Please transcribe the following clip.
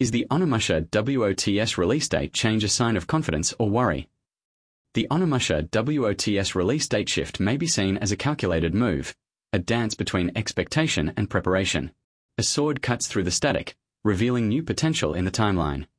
Is the Onimusha WOTS release date change a sign of confidence or worry? The Onimusha WOTS release date shift may be seen as a calculated move, a dance between expectation and preparation. A sword cuts through the static, revealing new potential in the timeline.